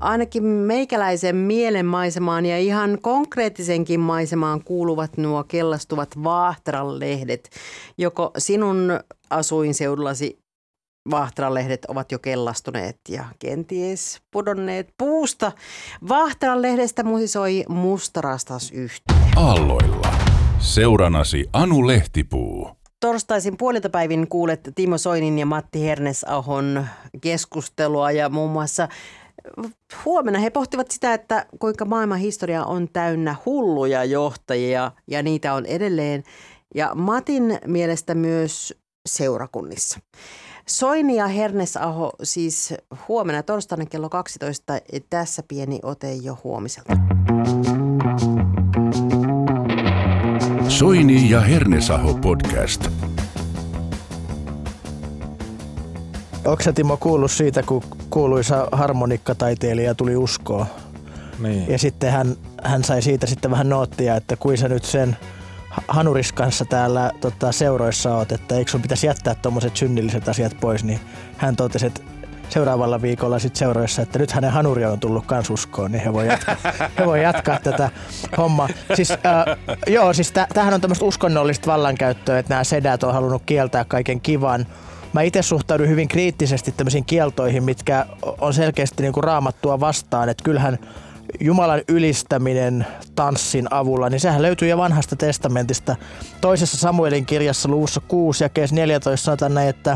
ainakin meikäläisen mielen maisemaan ja ihan konkreettisenkin maisemaan kuuluvat nuo kellastuvat Vaahteralehdet. Joko sinun asuinseudullasi Vaahteralehdet ovat jo kellastuneet ja kenties pudonneet puusta. Vaahteralehdestä musisoi mustarastas yhteen. Aalloilla. Seuranasi Anu Lehtipuu. Torstaisin puoliltapäivin kuulet Timo Soinin ja Matti Hernesahon keskustelua ja muun muassa huomenna he pohtivat sitä, että kuinka maailman historia on täynnä hulluja johtajia ja niitä on edelleen. Ja Matin mielestä myös seurakunnissa. Soini ja Hernesaho siis huomenna torstaina kello 12. Tässä pieni ote jo huomiselta. Soini ja Hernesaho podcast. Onko sä, Timo, kuullut siitä, kun kuuluisa harmonikkataiteilija tuli uskoon? Niin. Ja sitten hän sai siitä sitten vähän noottia, että kuin sä nyt sen hanuris kanssa täällä seuroissa oot, että eikö sun pitäisi jättää tommoset synnilliset asiat pois, niin hän totesi, että seuraavalla viikolla sitten seuroissa, että nyt hänen hanuri on tullut kans uskoon, niin he voi jatkaa tätä hommaa. Siis tämähän on tämmöistä uskonnollista vallankäyttöä, että nämä sedät on halunnut kieltää kaiken kivan. Mä itse suhtaudun hyvin kriittisesti tämmöisiin kieltoihin, mitkä on selkeästi niin kuin raamattua vastaan, että kyllähän Jumalan ylistäminen tanssin avulla, niin sehän löytyy jo vanhasta testamentista. Toisessa Samuelin kirjassa luvussa 6 jakeessa 14 sanotaan näin, että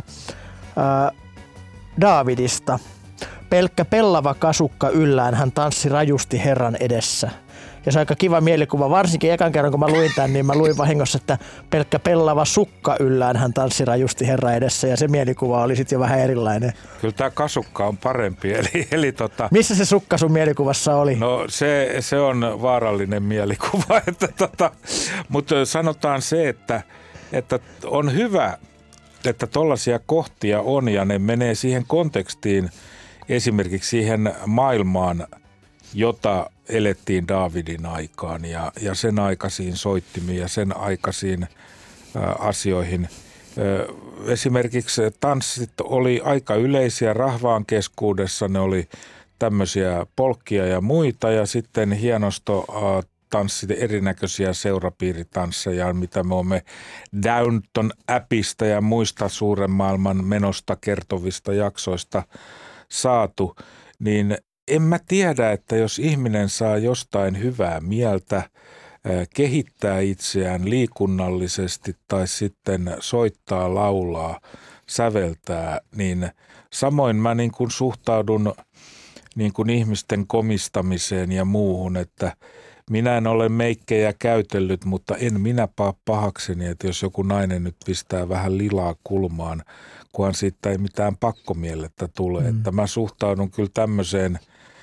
Daavidista pelkkä pellava kasukka yllään hän tanssi rajusti Herran edessä. Ja se on aika kiva mielikuva. Varsinkin ekan kerran, kun mä luin tämän, niin mä luin vahingossa, että pelkkä pellava sukka yllään hän tanssi rajusti Herran edessä. Ja se mielikuva oli sitten jo vähän erilainen. Kyllä tämä kasukka on parempi. Missä se sukka sun mielikuvassa oli? No se on vaarallinen mielikuva. Mutta sanotaan se, että on hyvä, että tollaisia kohtia on ja ne menee siihen kontekstiin, esimerkiksi siihen maailmaan, jota elettiin Daavidin aikaan ja sen aikaisiin soittimiin ja sen aikaisiin asioihin. Esimerkiksi tanssit oli aika yleisiä rahvaan keskuudessa, ne oli tämmöisiä polkkia ja muita ja sitten hienosto tanssit, erinäköisiä seurapiiritansseja, mitä me olemme Downton Appista ja muista suuren maailman menosta kertovista jaksoista saatu, niin en mä tiedä, että jos ihminen saa jostain hyvää mieltä, kehittää itseään liikunnallisesti tai sitten soittaa, laulaa, säveltää, niin samoin mä niin kuin suhtaudun niin kuin ihmisten komistamiseen ja muuhun, että minä en ole meikkejä käytellyt, mutta en minä pahakseni, että jos joku nainen nyt pistää vähän lilaa kulmaan, kunhan siitä ei mitään pakkomielettä tule. Että mä suhtaudun kyllä tämmöiseen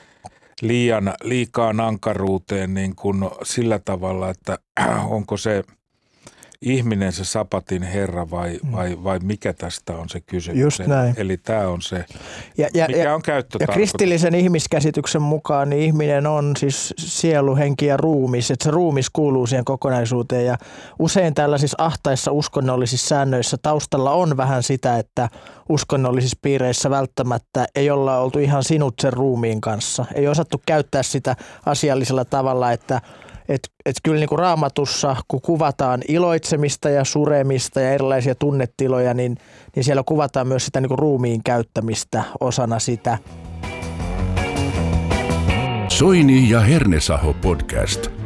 liikaan ankaruuteen niin kuin sillä tavalla, että onko se ihminen se sapatin herra vai mikä tästä on se kysymys. Just näin. Eli tämä on se, mikä on käyttötarkoitus. Ja kristillisen ihmiskäsityksen mukaan niin ihminen on siis sielu, henki ja ruumis, että se ruumis kuuluu siihen kokonaisuuteen ja usein tällaisissa ahtaissa uskonnollisissa säännöissä taustalla on vähän sitä, että uskonnollisissa piireissä välttämättä ei olla oltu ihan sinut sen ruumiin kanssa. Ei osattu käyttää sitä asiallisella tavalla, että kyllä niin kuin Raamatussa, kun kuvataan iloitsemista ja suremista ja erilaisia tunnetiloja, niin siellä kuvataan myös sitä niin kuin ruumiin käyttämistä osana sitä. Soini ja Hernesaho podcast.